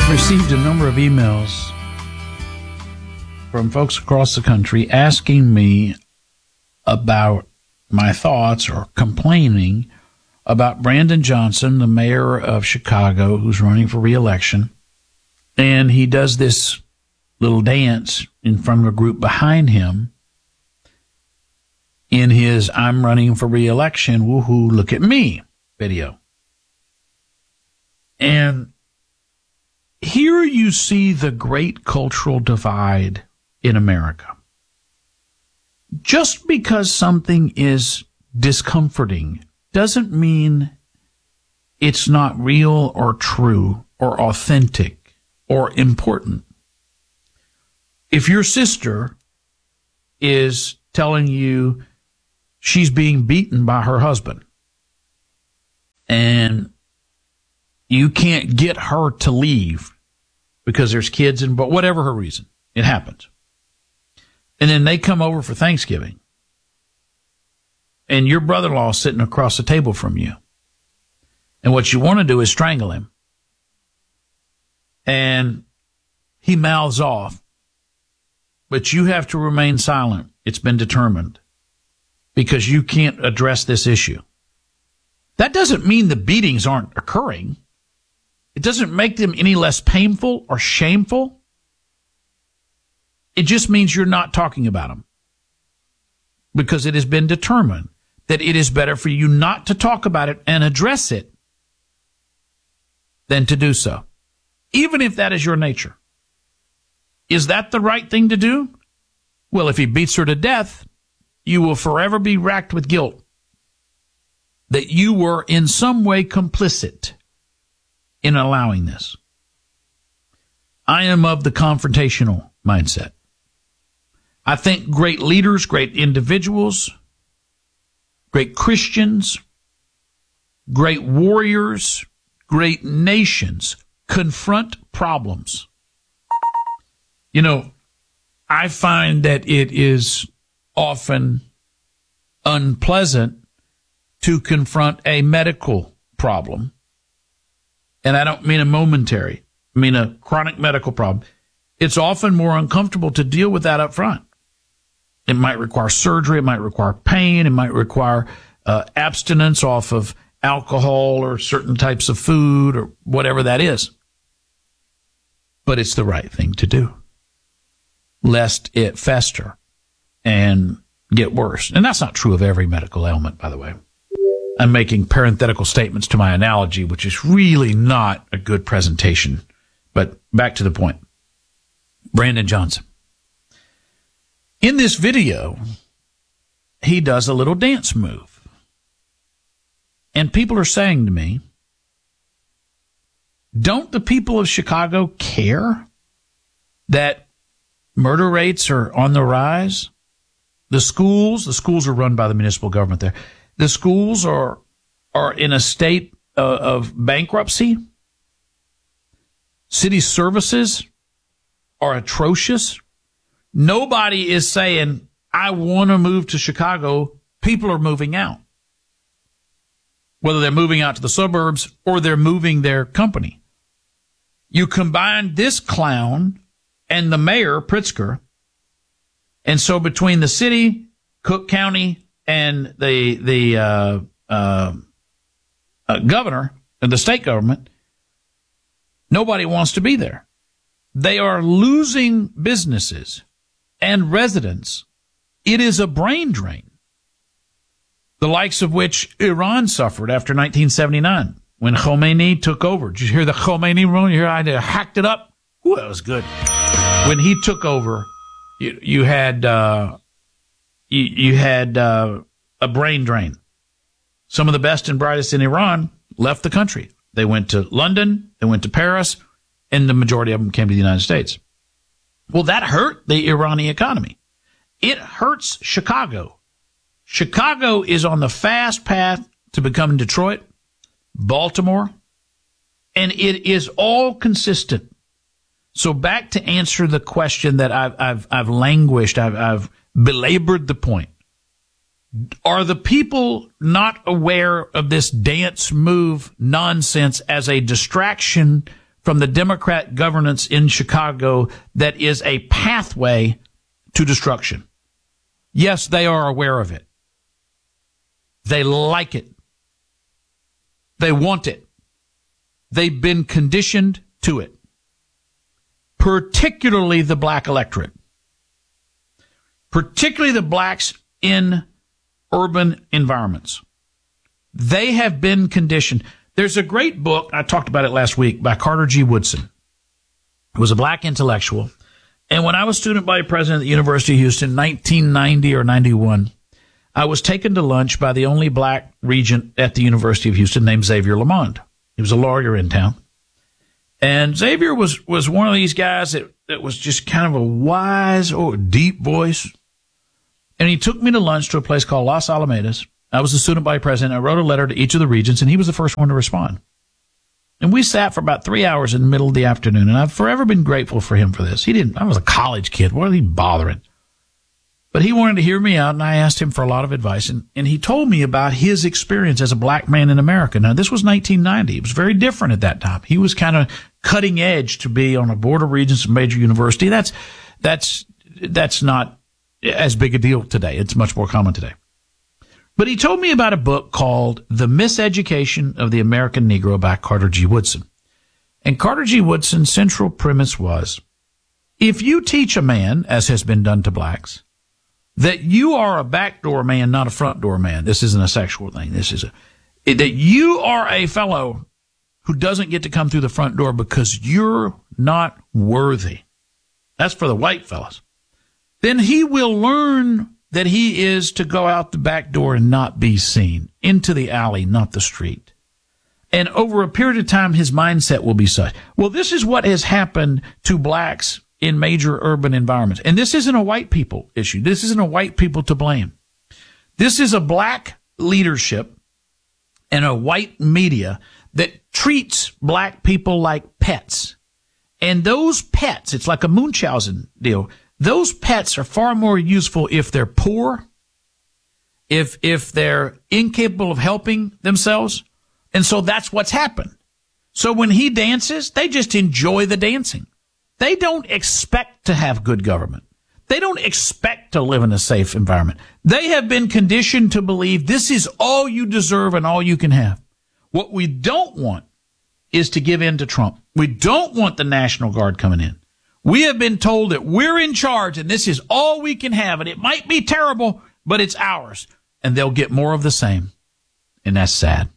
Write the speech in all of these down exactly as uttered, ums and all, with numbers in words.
Received a number of emails from folks across the country asking me about my thoughts or complaining about Brandon Johnson, the mayor of Chicago, who's running for re-election. And he does this little dance in front of a group behind him in his "I'm running for re-election, woohoo, look at me" video. And here you see the great cultural divide in America. Just because something is discomforting doesn't mean it's not real or true or authentic or important. If your sister is telling you she's being beaten by her husband and you can't get her to leave because there's kids and but whatever her reason, it happens. And then they come over for Thanksgiving and your brother-in-law is sitting across the table from you. And what you want to do is strangle him. And he mouths off. But you have to remain silent. It's been determined. Because you can't address this issue. That doesn't mean the beatings aren't occurring. It doesn't make them any less painful or shameful. It just means you're not talking about them. Because it has been determined that it is better for you not to talk about it and address it than to do so. Even if that is your nature. Is that the right thing to do? Well, if he beats her to death, you will forever be racked with guilt that you were in some way complicit in allowing this. I am of the confrontational mindset. I think great leaders, great individuals, great Christians, great warriors, great nations confront problems. You know, I find that it is often unpleasant to confront a medical problem. And I don't mean a momentary, I mean a chronic medical problem. It's often more uncomfortable to deal with that up front. It might require surgery, it might require pain, it might require uh, abstinence off of alcohol or certain types of food or whatever that is. But it's the right thing to do, lest it fester and get worse. And that's not true of every medical ailment, by the way. I'm making parenthetical statements to my analogy, which is really not a good presentation. But back to the point. Brandon Johnson. In this video, he does a little dance move. And people are saying to me, don't the people of Chicago care that murder rates are on the rise? The schools, the schools are run by the municipal government there. The schools are are in a state uh, of bankruptcy. City services are atrocious. Nobody is saying, I want to move to Chicago. People are moving out. Whether they're moving out to the suburbs or they're moving their company. You combine this clown and the mayor, Pritzker, and so between the city, Cook County, and the the uh, uh, uh, governor and the state government, nobody wants to be there. They are losing businesses and residents. It is a brain drain, the likes of which Iran suffered after nineteen seventy-nine when Khomeini took over. Did you hear the Khomeini rule? You hear I hacked it up? Ooh, that was good. When he took over, you, you had uh, you, you had uh, a brain drain. Some of the best and brightest in Iran left the country. They went to London, they went to Paris, and the majority of them came to the United States. Well, that hurt the Iranian economy. It hurts Chicago. Chicago is on the fast path to becoming Detroit, Baltimore, and it is all consistent. So back to answer the question that I've I've I've languished, I've I've belabored the point. Are the people not aware of this dance move nonsense as a distraction from the Democrat governance in Chicago that is a pathway to destruction. Yes, they are aware of it. They like it. They want it. They've been conditioned to it, particularly the black electorate, particularly the blacks in urban environments. They have been conditioned. There's a great book, I talked about it last week, by Carter G. Woodson. He was a black intellectual. And when I was student body president at the University of Houston, nineteen ninety or ninety-one, I was taken to lunch by the only black regent at the University of Houston named Xavier Lamond. He was a lawyer in town. And Xavier was, was one of these guys that, that was just kind of a wise or deep voice. And he took me to lunch to a place called Las Alamedas. I was the student body president. I wrote a letter to each of the regents, and he was the first one to respond. And we sat for about three hours in the middle of the afternoon, and I've forever been grateful for him for this. He didn't, I was a college kid. What are he bothering? But he wanted to hear me out, and I asked him for a lot of advice, and, and he told me about his experience as a black man in America. Now, this was nineteen ninety. It was very different at that time. He was kind of cutting edge to be on a board of regents of a major university. That's, that's, that's not as big a deal today. It's much more common today. But he told me about a book called The Miseducation of the American Negro by Carter G. Woodson. And Carter G. Woodson's central premise was, if you teach a man, as has been done to blacks, that you are a backdoor man, not a front door man. This isn't a sexual thing. This is a, that you are a fellow who doesn't get to come through the front door because you're not worthy. That's for the white fellas. Then he will learn that he is to go out the back door and not be seen, into the alley, not the street. And over a period of time, his mindset will be such. Well, this is what has happened to blacks in major urban environments. And this isn't a white people issue. This isn't a white people to blame. This is a black leadership and a white media that treats black people like pets. And those pets, it's like a Munchausen deal. Those pets are far more useful if they're poor, if if they're incapable of helping themselves. And so that's what's happened. So when he dances, they just enjoy the dancing. They don't expect to have good government. They don't expect to live in a safe environment. They have been conditioned to believe this is all you deserve and all you can have. What we don't want is to give in to Trump. We don't want the National Guard coming in. We have been told that we're in charge and this is all we can have, and it might be terrible, but it's ours. And they'll get more of the same. And that's sad.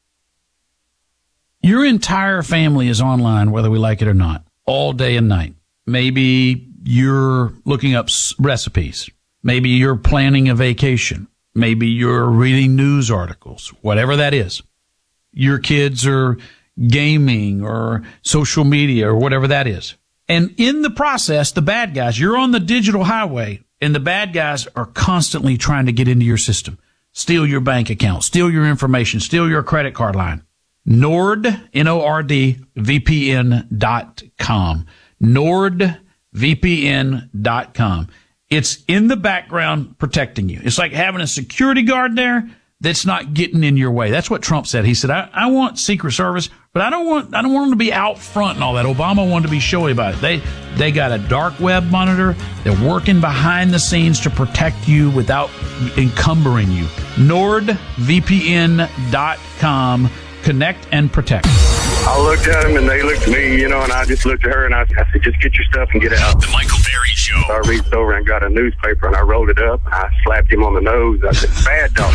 Your entire family is online, whether we like it or not, all day and night. Maybe you're looking up recipes. Maybe you're planning a vacation. Maybe you're reading news articles, whatever that is. Your kids are gaming or social media or whatever that is. And in the process, the bad guys, you're on the digital highway, and the bad guys are constantly trying to get into your system, steal your bank account, steal your information, steal your credit card line. Nord, N O R D, V P N dot com. Nord V P N dot com. It's in the background protecting you. It's like having a security guard there that's not getting in your way. That's what Trump said. He said, I, I want Secret Service, but I don't want I don't want them to be out front and all that. Obama wanted to be showy about it. They they got a dark web monitor. They're working behind the scenes to protect you without encumbering you. Nord V P N dot com. Connect and protect. I looked at them and they looked at me, you know, and I just looked at her and I, I said, just get your stuff and get out. The Michael Berry Show. So I reached over and got a newspaper and I rolled it up and I slapped him on the nose. I said, bad dog.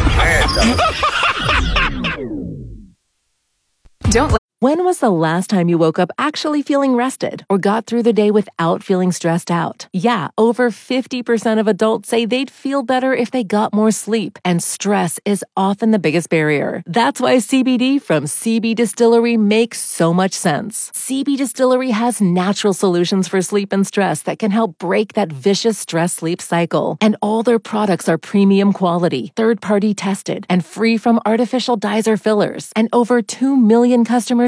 Bad dog. Don't. When was the last time you woke up actually feeling rested or got through the day without feeling stressed out? Yeah, over fifty percent of adults say they'd feel better if they got more sleep, and stress is often the biggest barrier. That's why C B D from C B Distillery makes so much sense. C B Distillery has natural solutions for sleep and stress that can help break that vicious stress-sleep cycle. And all their products are premium quality, third-party tested, and free from artificial dyes or fillers. And over two million customers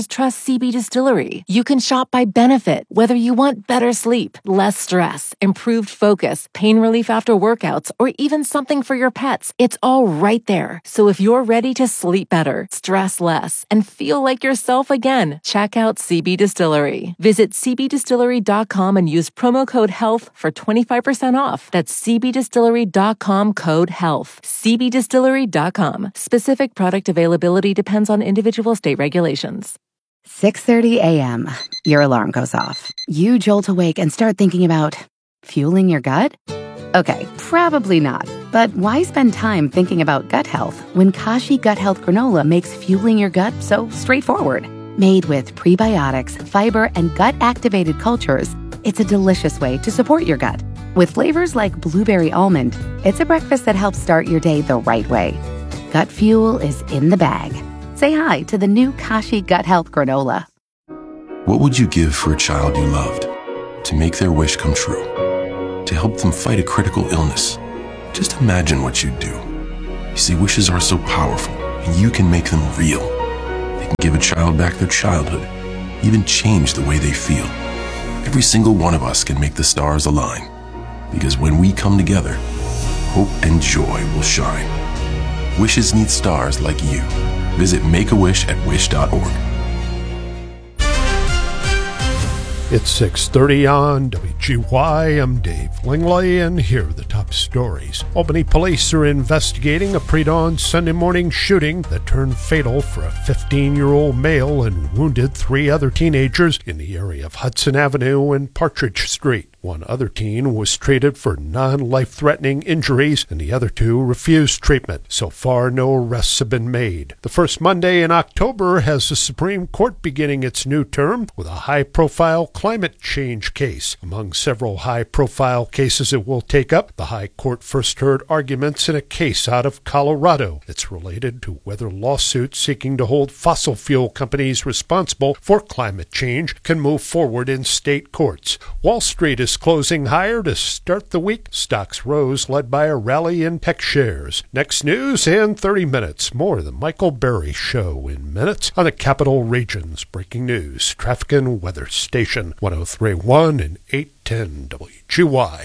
customers trust C B Distillery. You can shop by benefit, whether you want better sleep, less stress, improved focus, pain relief after workouts, or even something for your pets. It's all right there. So if you're ready to sleep better, stress less, and feel like yourself again, check out C B Distillery. Visit c b distillery dot com and use promo code HEALTH for twenty-five percent off. That's c b distillery dot com code HEALTH. c b distillery dot com. Specific product availability depends on individual state regulations. six thirty a.m. Your alarm goes off. You jolt awake and start thinking about fueling your gut? Okay, probably not. But why spend time thinking about gut health when Kashi Gut Health Granola makes fueling your gut so straightforward? Made with prebiotics, fiber, and gut-activated cultures, it's a delicious way to support your gut. With flavors like blueberry almond, it's a breakfast that helps start your day the right way. Gut fuel is in the bag. Say hi to the new Kashi Gut Health Granola. What would you give for a child you loved? To make their wish come true? To help them fight a critical illness? Just imagine what you'd do. You see, wishes are so powerful, and you can make them real. They can give a child back their childhood, even change the way they feel. Every single one of us can make the stars align, because when we come together, hope and joy will shine. Wishes need stars like you. Visit make a wish at wish dot org. It's six thirty on W G Y. I'm Dave Langley, and here are the top stories. Albany police are investigating a pre-dawn Sunday morning shooting that turned fatal for a fifteen-year-old male and wounded three other teenagers in the area of Hudson Avenue and Partridge Street. One other teen was treated for non-life-threatening injuries, and the other two refused treatment. So far, no arrests have been made. The first Monday in October has the Supreme Court beginning its new term with a high-profile climate change case. Among several high-profile cases it will take up, the High Court first heard arguments in a case out of Colorado. It's related to whether lawsuits seeking to hold fossil fuel companies responsible for climate change can move forward in state courts. Wall Street is closing higher to start the week. Stocks rose, led by a rally in tech shares. Next news in thirty minutes. More of the Michael Berry Show in minutes on the Capital Region's breaking news, traffic and weather station, one oh three point one and eight ten W G Y.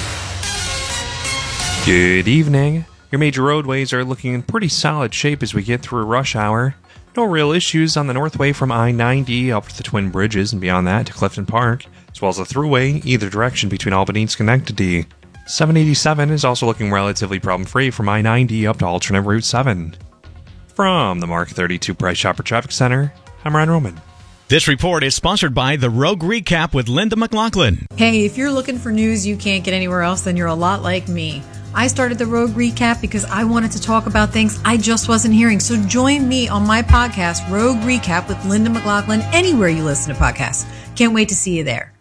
Good evening. Your major roadways are looking in pretty solid shape as we get through rush hour. No real issues on the Northway from I ninety up to the Twin Bridges and beyond that to Clifton Park, as well as the Thruway either direction between Albany and Schenectady. seven eighty-seven is also looking relatively problem-free from I ninety up to alternate Route seven. From the Mark thirty-two Price Chopper Traffic Center, I'm Ryan Roman. This report is sponsored by The Rogue Recap with Linda McLaughlin. Hey, if you're looking for news you can't get anywhere else, then you're a lot like me. I started the Rogue Recap because I wanted to talk about things I just wasn't hearing. So join me on my podcast, Rogue Recap with Linda McLaughlin, anywhere you listen to podcasts. Can't wait to see you there.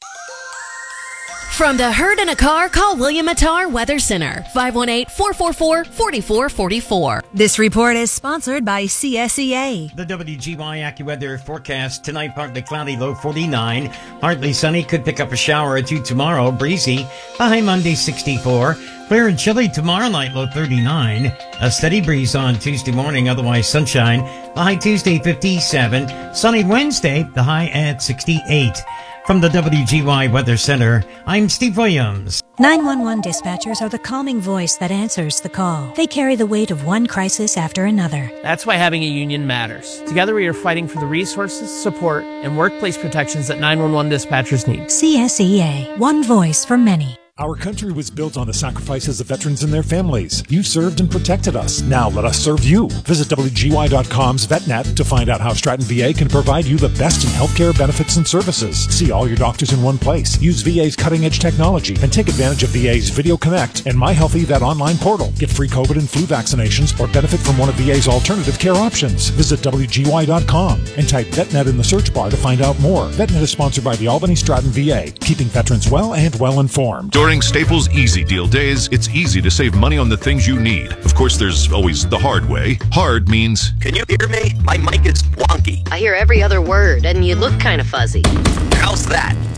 From the Herd in a Car, call William Attar Weather Center, five one eight, four four four, four four four four. This report is sponsored by C S E A. The W G Y AccuWeather forecast tonight, partly cloudy, low forty-nine. Partly sunny, could pick up a shower or two tomorrow, breezy. The high Monday sixty-four. Clear and chilly tomorrow night, low thirty-nine. A steady breeze on Tuesday morning, otherwise sunshine. The high Tuesday fifty-seven. Sunny Wednesday, the high at sixty-eight. From the W G Y Weather Center, I'm Steve Williams. nine one one dispatchers are the calming voice that answers the call. They carry the weight of one crisis after another. That's why having a union matters. Together we are fighting for the resources, support, and workplace protections that nine one one dispatchers need. C S E A, one voice for many. Our country was built on the sacrifices of veterans and their families. You served and protected us. Now let us serve you. Visit W G Y dot com's VetNet to find out how Stratton V A can provide you the best in healthcare benefits and services. See all your doctors in one place. Use V A's cutting-edge technology and take advantage of V A's Video Connect and MyHealthy Vet online portal. Get free COVID and flu vaccinations or benefit from one of V A's alternative care options. Visit W G Y dot com and type VetNet in the search bar to find out more. VetNet is sponsored by the Albany Stratton V A, keeping veterans well and well-informed. During Staples Easy Deal Days, it's easy to save money on the things you need. Of course, there's always the hard way. Hard means... Can you hear me? My mic is wonky. I hear every other word, and you look kind of fuzzy. How's that?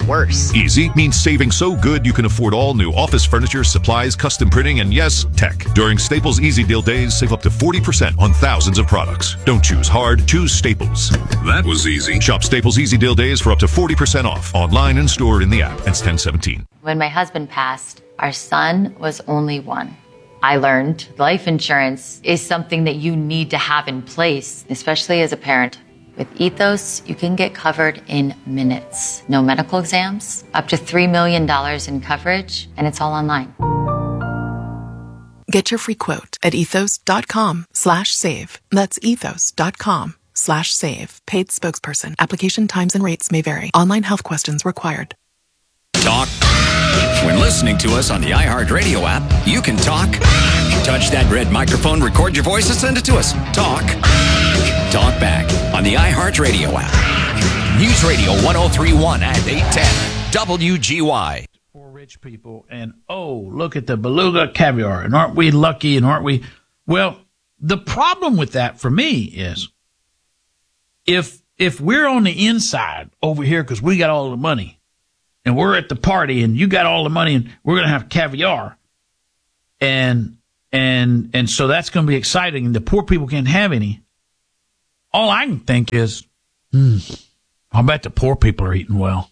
worse. Easy means saving so good you can afford all new office furniture, supplies, custom printing, and yes, tech. During Staples Easy Deal Days, save up to forty percent on thousands of products. Don't choose hard, choose Staples. That was easy. Shop Staples Easy Deal Days for up to forty percent off. Online and stored in the app. It's ten seventeen. When my husband passed, our son was only one. I learned life insurance is something that you need to have in place, especially as a parent. With Ethos, you can get covered in minutes. No medical exams, up to three million dollars in coverage, and it's all online. Get your free quote at ethos.com slash save. That's ethos.com slash save. Paid spokesperson. Application times and rates may vary. Online health questions required. Talk. When listening to us on the iHeartRadio app, you can talk. Touch that red microphone, record your voice, and send it to us. Talk. Talk back on the iHeartRadio app. News Radio one oh three point one and eight ten W G Y. For rich people, and oh, look at the beluga caviar, and aren't we lucky, and aren't we? Well, the problem with that for me is if if we're on the inside over here because we got all the money, and we're at the party, and you got all the money, and we're going to have caviar, and and and so that's going to be exciting, and the poor people can't have any. All I can think is, hmm, I bet the poor people are eating well.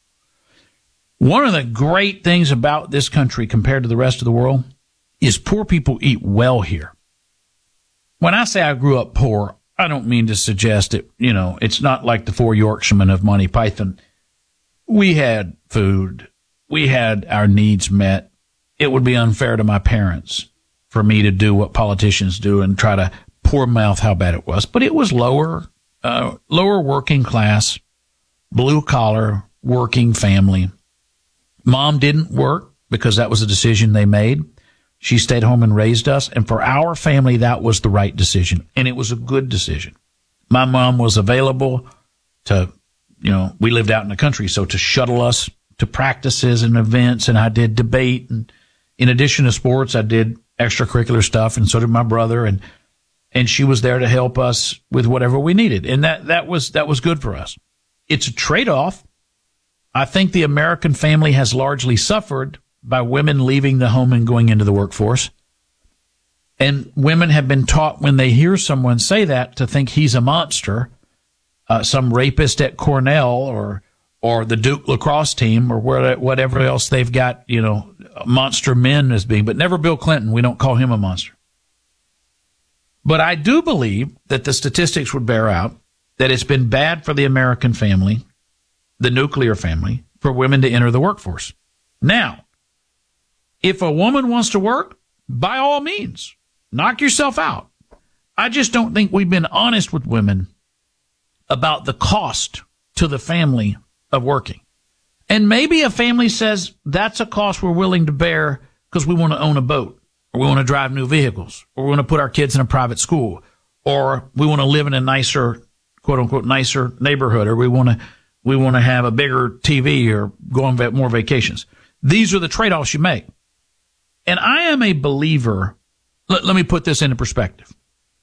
One of the great things about this country compared to the rest of the world is poor people eat well here. When I say I grew up poor, I don't mean to suggest it, you know, it's not like the four Yorkshiremen of Monty Python. We had food. We had our needs met. It would be unfair to my parents for me to do what politicians do and try to poor mouth how bad it was. But it was lower, uh, lower working class, blue collar, working family. Mom didn't work because that was a decision they made. She stayed home and raised us. And for our family, that was the right decision. And it was a good decision. My mom was available to, you know, we lived out in the country, so to shuttle us to practices and events, and I did debate. And in addition to sports, I did extracurricular stuff, and so did my brother. And, and she was there to help us with whatever we needed. And that, that was, that was good for us. It's a trade-off. I think the American family has largely suffered by women leaving the home and going into the workforce. And women have been taught when they hear someone say that to think he's a monster, uh, some rapist at Cornell or or the Duke lacrosse team or where, whatever else they've got, you know, monster men as being, but never Bill Clinton. We don't call him a monster. But I do believe that the statistics would bear out that it's been bad for the American family, the nuclear family, for women to enter the workforce. Now, if a woman wants to work, by all means, knock yourself out. I just don't think we've been honest with women about the cost to the family of working. And maybe a family says that's a cost we're willing to bear because we want to own a boat, or we want to drive new vehicles, or we want to put our kids in a private school, or we want to live in a nicer, quote unquote, nicer neighborhood, or we want to we want to have a bigger T V or go on more vacations. These are the trade-offs you make. And I am a believer, let, let me put this into perspective.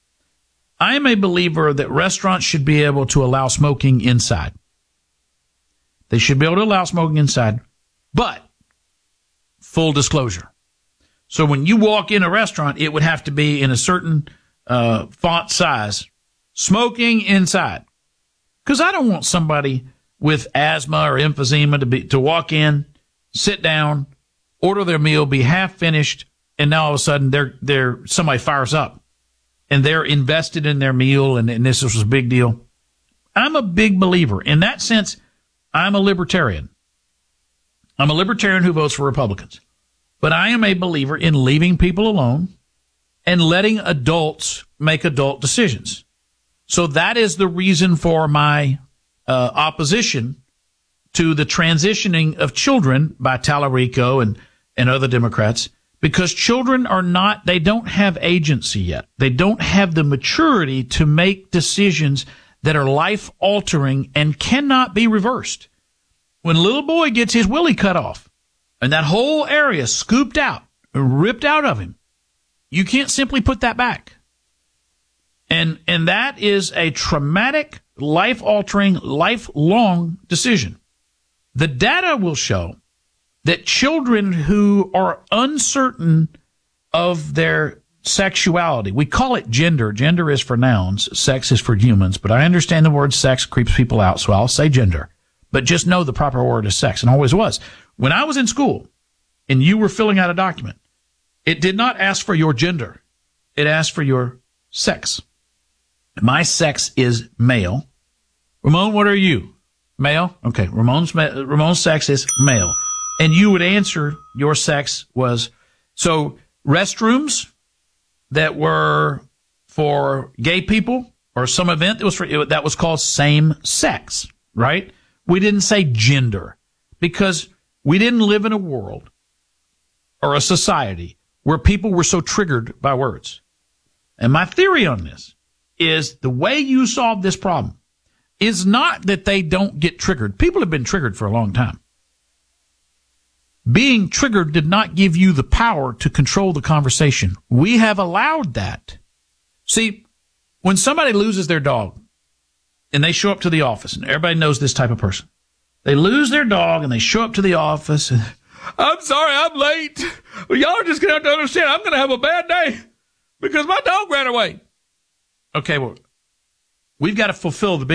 I am a believer that restaurants should be able to allow smoking inside. They should be able to allow smoking inside, but full disclosure. So when you walk in a restaurant, it would have to be in a certain uh, font size, smoking inside. Because I don't want somebody with asthma or emphysema to be to walk in, sit down, order their meal, be half finished, and now all of a sudden they're they're somebody fires up and they're invested in their meal, and, and this was a big deal. I'm a big believer. In that sense, I'm a libertarian. I'm a libertarian who votes for Republicans. But I am a believer in leaving people alone and letting adults make adult decisions. So that is the reason for my uh, opposition to the transitioning of children by Tallarico and, and other Democrats, because children are not, they don't have agency yet. They don't have the maturity to make decisions that are life-altering and cannot be reversed. When a little boy gets his willy cut off and that whole area scooped out, ripped out of him, you can't simply put that back. And and that is a traumatic, life-altering, lifelong decision. The data will show that children who are uncertain of their sexuality, we call it gender. Gender is for nouns. Sex is for humans. But I understand the word sex creeps people out, so I'll say gender. But just know the proper word is sex, and always was. When I was in school and you were filling out a document, it did not ask for your gender. It asked for your sex. My sex is male. Ramon, what are you? Male? Okay, Ramon's, Ramon's sex is male. And you would answer your sex was, so restrooms that were for gay people or some event that was for, that was called same sex, right? We didn't say gender because we didn't live in a world or a society where people were so triggered by words. And my theory on this is the way you solve this problem is not that they don't get triggered. People have been triggered for a long time. Being triggered did not give you the power to control the conversation. We have allowed that. See, when somebody loses their dog and they show up to the office, and everybody knows this type of person, they lose their dog and they show up to the office and, I'm sorry, I'm late. Well, y'all are just going to have to understand I'm going to have a bad day because my dog ran away. Okay, well, we've got to fulfill the big